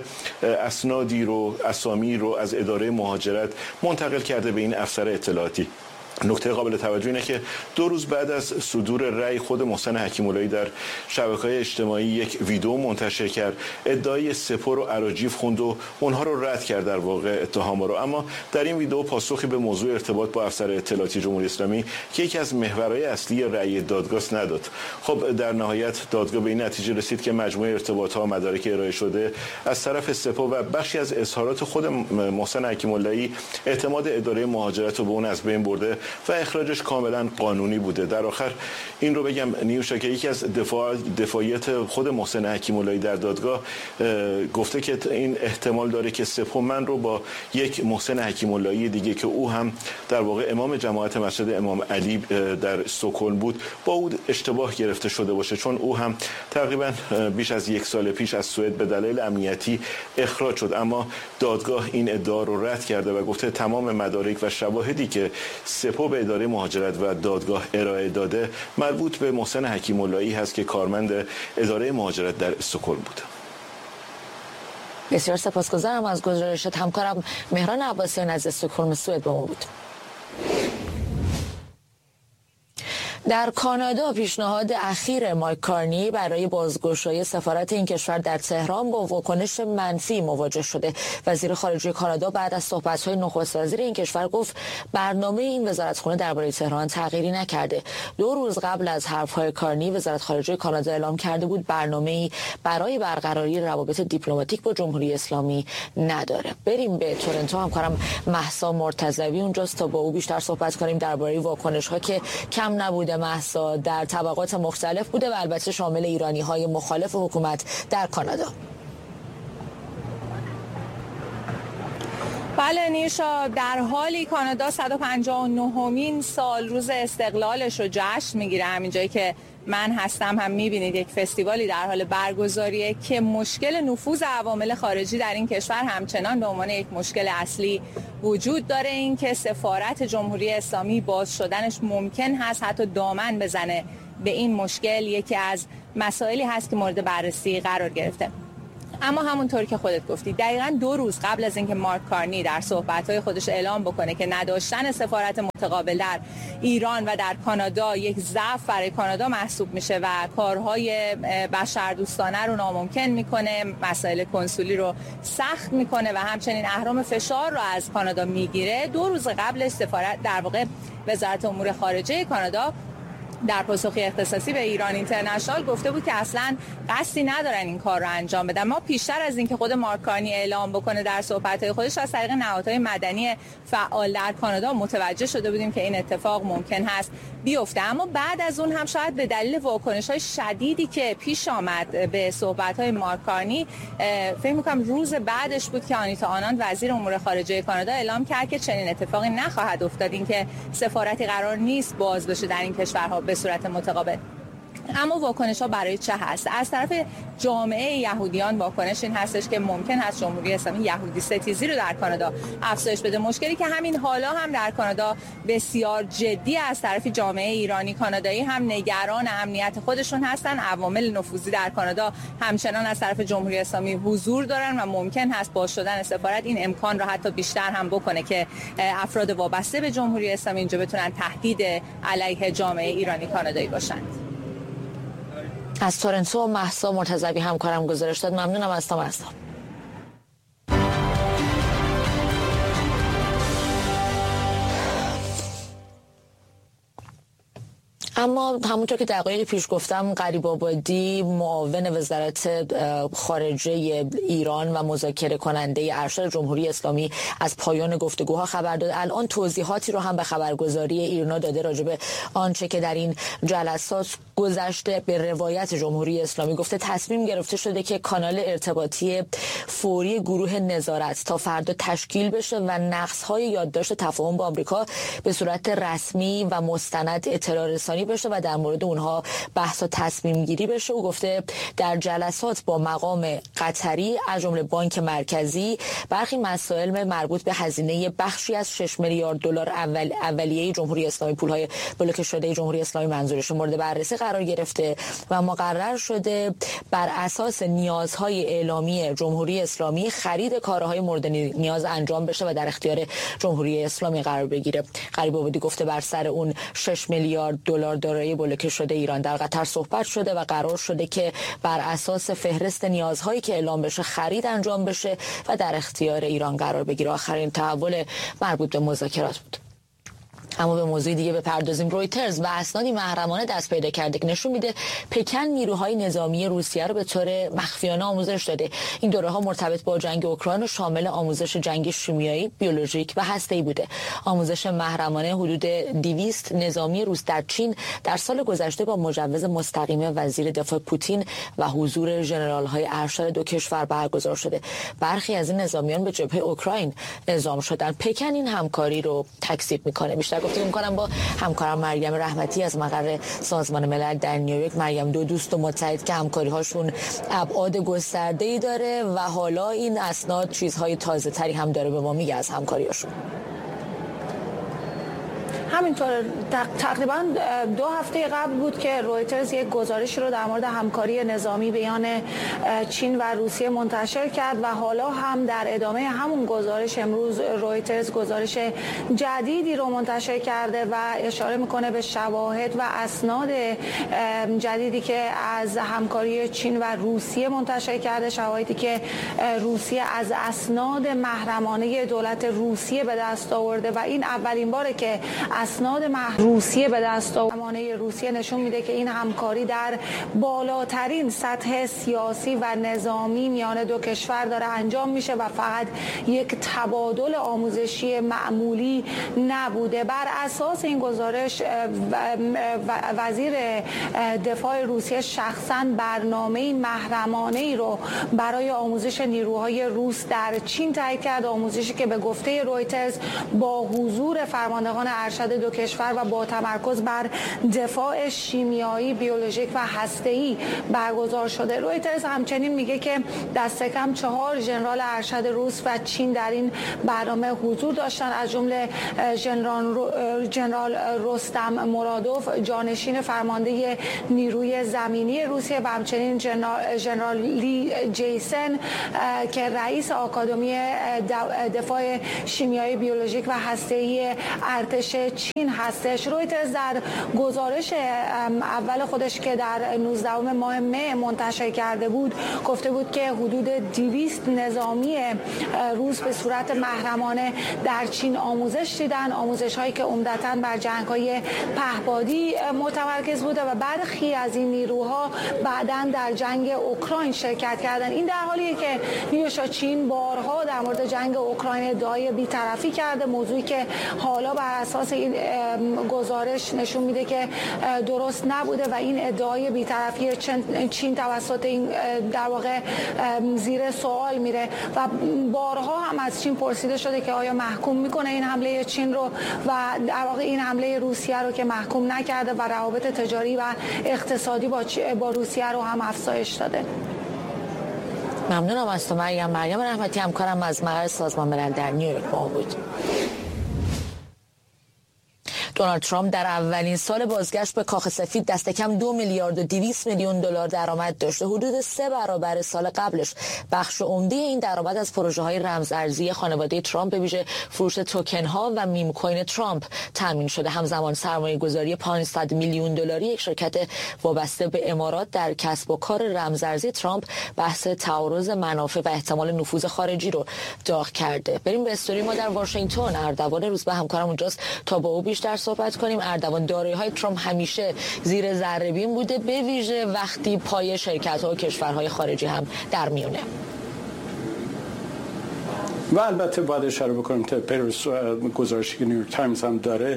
Speaker 10: اسنادی رو، اسامی رو از اداره مهاجرت منتقل کرده به این افسر اطلاعاتی. نکته قابل توجه اینه که دو روز بعد از صدور رأی خود محسن حکیم‌اللهی در شبکه‌های اجتماعی یک ویدیو منتشر کرد، ادعای سپاه رو اراجیف خوند و اونها رو رد کرد در واقع اتهام رو. اما در این ویدیو پاسخی به موضوع ارتباط با افسر اطلاعاتی جمهوری اسلامی که یکی از محورهای اصلی رأی دادگاه نداد. خب در نهایت دادگاه به این نتیجه رسید که مجموعه ارتباطات و مدارک ارائه شده از طرف سپاه و بخشی از اظهارات خود محسن حکیم‌اللهی اعتماد اداره مهاجرت رو به اون از بین برده و اخراجش کاملا قانونی بوده. در آخر این رو بگم نیوشا که یکی از دفاع دفاعیت خود محسن حکیم‌اللهی در دادگاه گفته که این احتمال داره که سپاه من رو با یک محسن حکیم‌اللهی دیگه که او هم در واقع امام جماعت مسجد امام علی در استکهلم بود با او اشتباه گرفته شده باشه، چون او هم تقریبا بیش از یک سال پیش از سوئد به دلیل امنیتی اخراج شد. اما دادگاه این ادعا رو رد کرده و گفته تمام مدارک و شواهدی که سپاه به اداره مهاجرت و دادگاه ارائه داده مربوط به محسن حکیم‌اللهی هست که کارمند اداره مهاجرت در استکهلم بود.
Speaker 1: بسیار سپاسگزارم از گزارشات. همکارم مهران عباسیان از استکهلم سوئد با ما بود. در کانادا پیشنهاد اخیر مایک کارنی برای بازگشایی سفارت این کشور در تهران با واکنش منفی مواجه شده. وزیر خارجه کانادا بعد از صحبت‌های نخست وزیر این کشور گفت برنامه این وزارتخانه درباره تهران تغییری نکرده. دو روز قبل از حرف‌های کارنی وزارت خارجه کانادا اعلام کرده بود برنامه‌ای برای برقراری روابط دیپلماتیک با جمهوری اسلامی نداره. بریم به تورنتو. همکارم مهسا مرتضوی اونجاست تا با او بیشتر صحبت کنیم درباره واکنش‌ها که کم نبوده مهسا در طبقات مختلف بوده و البته شامل ایرانی‌های مخالف حکومت در کانادا.
Speaker 11: بله نیشا، در حالی کانادا صد و پنجاه و نهمین سال روز استقلالش رو جشن میگیره. همین جایی که من هستم هم میبینید یک فستیوالی در حال برگزاریه که مشکل نفوذ عوامل خارجی در این کشور همچنان به عنوان یک مشکل اصلی وجود داره. این که سفارت جمهوری اسلامی باز شدنش ممکن هست حتی دامن بزنه به این مشکل، یکی از مسائلی هست که مورد بررسی قرار گرفته. اما همونطور که خودت گفتی دقیقاً دو روز قبل از اینکه مارک کارنی در صحبت‌های خودش اعلام بکنه که نداشتن سفارت متقابل در ایران و در کانادا یک ضعف برای کانادا محسوب میشه و کارهای بشردوستانه رو ناممکن میکنه، مسائل کنسولی رو سخت میکنه و همچنین اهرام فشار رو از کانادا میگیره، دو روز قبلش سفارت در واقع وزارت امور خارجه کانادا در پاسخی اختصاصی به ایران اینترنشنال گفته بود که اصلا قصدی ندارن این کار رو انجام بدن. ما پیشتر از اینکه خود مارک کارنی اعلام بکنه در صحبت‌های خودش از طریق نهادهای مدنی فعال در کانادا متوجه شده بودیم که این اتفاق ممکن هست بیفته. اما بعد از اون هم شاید به دلیل واکنش‌های شدیدی که پیش آمد به صحبت‌های مارک کارنی، فکر می‌کنم روز بعدش بود که آنیتا آناند وزیر امور خارجه کانادا اعلام کرد که چنین اتفاقی نخواهد افتاد، این که سفارتی قرار نیست باز بشه در این کشورها به صورت متقابل. اما واکنش ها برای چه هست؟ از طرف جامعه یهودیان واکنش این هستش که ممکن هست جمهوری اسلامی یهودی ستیزی رو در کانادا افزایش بده، مشکلی که همین حالا هم در کانادا بسیار جدی از طرف جامعه ایرانی کانادایی هم نگران امنیت خودشون هستن. عوامل نفوذی در کانادا همچنان از طرف جمهوری اسلامی حضور دارن و ممکن هست با شدن سفارت این امکان رو حتی بیشتر هم بکنه که افراد وابسته به جمهوری اسلامی اینجا بتونن تهدید علیه جامعه ایرانی کانادایی باشند.
Speaker 1: از تورنتو مهسا مرتضوی همکارم گزارش داد. ممنونم از تو مهسا. اما همونطور که دقایقی پیش گفتم، غریب آبادی معاون وزارت خارجه ایران و مذاکره کننده ارشد جمهوری اسلامی از پایان گفتگوها خبر داد. الان توضیحاتی رو هم به خبرگزاری ایرنا داده راجع به آنچه که در این جلسات گذشته. به روایت جمهوری اسلامی گفته تصمیم گرفته شده که کانال ارتباطی فوری گروه نظارت تا فردا تشکیل بشه و نقص‌های یادداشت تفاهم با آمریکا به صورت رسمی و مستند اطلاع رسانی بشه و در مورد اونها بحث و تصمیم گیری بشه. او گفته در جلسات با مقام قطری از جمله بانک مرکزی برخی مسائل مربوط به هزینه بخشی از شش میلیارد دلار اول اولیه جمهوری اسلامی، پولهای بلوکه شده جمهوری اسلامی منظورش، مورد بررسی قرار گرفته و مقرر شده بر اساس نیازهای اعلامی جمهوری اسلامی خرید کارهای مورد نیاز انجام بشه و در اختیار جمهوری اسلامی قرار بگیره. غریب آبادی گفته بر سر اون شش میلیارد دلار دارایی بلوکه شده ایران در قطر صحبت شده و قرار شده که بر اساس فهرست نیازهایی که اعلام بشه خرید انجام بشه و در اختیار ایران قرار بگیره. آخرین تحول مربوط به مذاکرات بود. اما به موضوع دیگه بپردازیم. رویترز و اسنادی محرمانه دست پیدا کرده که نشون میده پکن نیروهای نظامی روسیه رو به طور مخفیانه آموزش داده. این دوره‌ها مرتبط با جنگ اوکراین و شامل آموزش جنگ شیمیایی، بیولوژیک و هسته‌ای بوده. آموزش محرمانه حدود دویست نظامی روس در چین در سال گذشته با مجوز مستقیم وزیر دفاع پوتین و حضور ژنرال‌های ارشد دو کشور برگزار شده. برخی از این نظامیان به جبهه اوکراین اعزام شدن. پکن این همکاری رو تکذیب می‌کنه. بیشتر گفتگو می‌کنم با همکارم مریم رحمتی از مقر سازمان ملل در نیویورک. مریم، دو دوست و متحد که همکاری‌هاشون ابعاد گسترده‌ای داره و حالا این اسناد چیزهای تازه‌تری هم داره به ما میگه از همکاری‌هاشون.
Speaker 2: همینطور تقریبا دو هفته قبل بود که رویترز یک گزارشی رو در مورد همکاری نظامی بین چین و روسیه منتشر کرد و حالا هم در ادامه همون گزارش امروز رویترز گزارش جدیدی رو منتشر کرده و اشاره میکنه به شواهد و اسناد جدیدی که از همکاری چین و روسیه منتشر کرده. شواهدی که روسیه از اسناد محرمانه دولت روسیه به دست آورده و این اولین باره که اسناد روسیه به دست آورده روسیه نشون میده که این همکاری در بالاترین سطح سیاسی و نظامی میان دو کشور داره انجام میشه و فقط یک تبادل آموزشی معمولی نبوده. بر اساس این گزارش وزیر دفاع روسیه شخصا برنامه محرمانه ای رو برای آموزش نیروهای روس در چین تهیه کرد، آموزشی که به گفته رویترز با حضور فرماندهان ارشد دو کشور و با تمرکز بر دفاع شیمیایی، بیولوژیک و هسته‌ای برگزار شده. رویترز همچنین میگه که دست کم چهار ژنرال ارشد روس و چین در این برنامه حضور داشتن، از جمله ژنرال رستم مرادوف جانشین فرمانده نیروی زمینی روسیه و همچنین ژنرال لی جیسن که رئیس آکادمی دفاع شیمیایی، بیولوژیک و هسته‌ای ارتش چین هستش. رویترز در گزارش اول خودش که در نوزدهم ماه مه منتشر کرده بود گفته بود که حدود دویست نظامی روس به صورت محرمانه در چین آموزش دیدن، آموزش هایی که عمدتاً بر جنگ های پهپادی متمرکز بوده و برخی از این نیروها بعداً در جنگ اوکراین شرکت کردن. این در حالیه که نیوشا چین بارها در مورد جنگ اوکراین ادعای بی‌طرفی کرده، موضوعی که حالا بر اساس این این گزارش نشون میده که درست نبوده و این ادعای بی‌طرفی چین توسط این در واقع زیر سوال میره و بارها هم از چین پرسیده شده که آیا محکوم میکنه این حمله چین رو و در واقع این حمله روسیه رو که محکوم نکرده و روابط تجاری و اقتصادی با با روسیه رو هم افزایش داده.
Speaker 1: ممنونم از تو مریم. مریم رحمتی همکارم از مقر سازمان ملل در نیویورک با بود. دونالد ترامپ در اولین سال بازگشت به کاخ سفید دست کم دو میلیارد و دویست میلیون دلار درآمد داشته، حدود سه برابر سال قبلش. بخش عمده این درآمد از پروژه های رمز ارزی خانواده ترامپ به ویژه فروش توکن ها و میم کوین ترامپ تامین شده. همزمان سرمایه گذاری پانصد میلیون دلاری یک شرکت وابسته به امارات در کسب و کار رمز ارزی ترامپ بحث تعارض منافع و احتمال نفوذ خارجی رو داغ کرده. بریم به استوری ما در واشنگتن. اردوان روزبه همکارم اونجاست تا با او بیشتر صحبت کنیم. اردوان، دارایی‌های ترامپ همیشه زیر ذره‌بین بوده، به ویژه وقتی پای شرکت‌ها و کشورهای خارجی هم در میونه.
Speaker 12: و البته باید اشاره بکنیم تا پیروز گزارشی که نیویورک تایمز هم داره،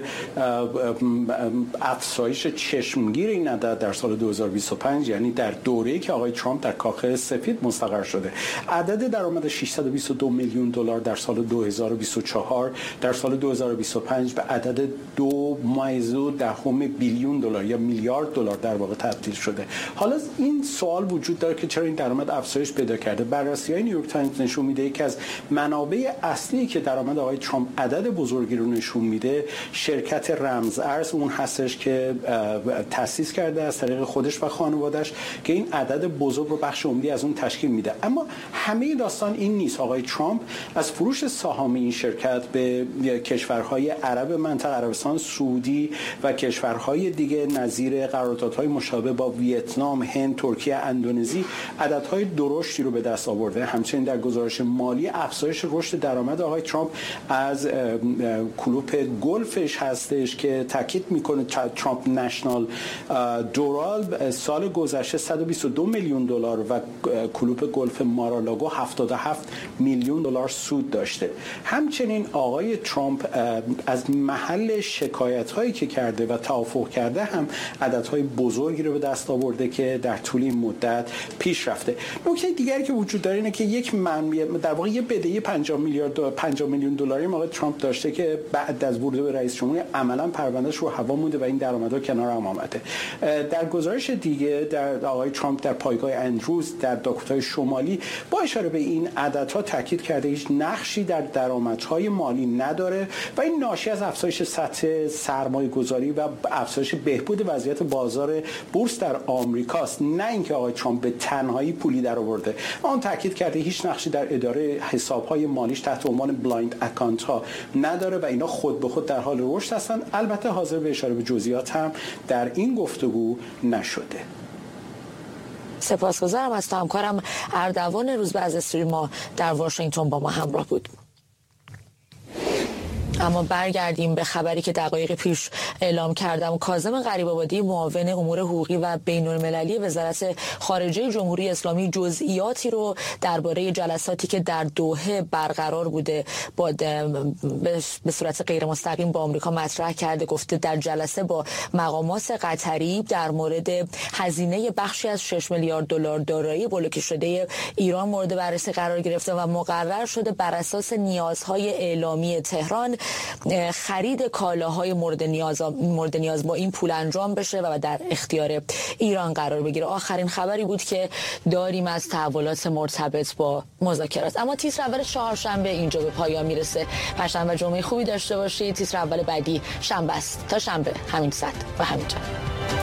Speaker 12: افزایش چشمگیر این عدد در سال دو هزار و بیست و پنج، یعنی در دوره‌ای که آقای ترامپ در کاخ سفید مستقر شده، عدد درآمد ششصد و بیست و دو میلیون دلار در سال دو هزار و بیست و چهار در سال دو هزار و بیست و پنج به عدد دو ممیز دهم بیلیون دلار یا میلیارد دلار در واقع تبدیل شده. حالا این سوال وجود داره که چرا این درآمد افزایش پیدا کرده. بررسی‌های نیویورک تایمز نشون میده که از منابع اصلی که درآمد آقای ترامپ عدد بزرگی رو نشون میده شرکت رمز ارز اون هستش که تأسیس کرده از طریق خودش و خانواده‌اش که این عدد بزرگ رو بخش عمدی از اون تشکیل میده. اما همه داستان این نیست. آقای ترامپ از فروش سهام این شرکت به کشورهای عرب منطقه، عربستان سعودی و کشورهای دیگه نظیر قراردادهای مشابه با ویتنام، هند، ترکیه، اندونزی عددهای درشتی رو به دست آورده. همچنین در گزارش مالی افزایش رشد درآمد آقای ترامپ از کلوپ گلفش هستش که تاکید میکنه ترامپ نشنال دورال سال گذشته صد و بیست و دو میلیون دلار و کلوپ گلف مارالاگو هفتاد و هفت میلیون دلار سود داشته. همچنین آقای ترامپ از محل شکایت هایی که کرده و توافق کرده هم عددهای بزرگی رو به دست آورده که در طول این مدت پیش رفته. نکته دیگری که وجود داره اینه که یک منبع در واقع یه بدهی پنجاه میلیارد پنجاه میلیون دلاری آقای ترامپ داشته که بعد از ورود به رئیس جمهوری عملاً پروندهش رو هوا مونده و این درآمدها کنار هم آمده. در گزارش دیگه در آقای ترامپ در پایگاه اندروز در داکوتای شمالی با اشاره به این عددها تاکید کرده هیچ نقشی در درآمدهای مالی نداره و این ناشی از افزایش سطح سرمایه گذاری و افزایش بهبود وضعیت بازار بورس در آمریکاست، نه اینکه آقای ترامپ به تنهایی پولی درآورده. اون تاکید کرده هیچ نقشی در اداره حساب‌های مالیش تحت عنوان بلایند اکانت ها نداره و اینا خود به خود در حال رشد هستن. البته حاضر به اشاره به جزئیات هم در این گفتگو نشده.
Speaker 1: سپاسگزارم از تو همکارم اردوان روزبه از استوری ما در واشنگتن با ما همراه بود. اما برگردیم به خبری که دقایق پیش اعلام کردم. کاظم غریب‌آبادی، معاون امور حقوقی و بین‌المللی وزارت خارجه جمهوری اسلامی، جزئیاتی رو درباره جلساتی که در دوحه برقرار بوده با به صورت غیر مستقیم با آمریکا مطرح کرده. گفته در جلسه با مقامات قطری در مورد هزینه بخشی از شش میلیارد دلار دارایی بلوکه شده ایران مورد بررسی قرار گرفته و مقرر شده بر اساس نیازهای اعلامی تهران خرید کالاهای مورد نیاز مورد نیاز با این پول انجام بشه و در اختیار ایران قرار بگیره. آخرین خبری بود که داریم از تحولات مرتبط با مذاکرات. اما تیتر اول چهارشنبه اینجا به پایان میرسه. پنجشنبه جمعه خوبی داشته باشید. تیتر اول بعدی شنبه است. تا شنبه همین ساعت و همین جا.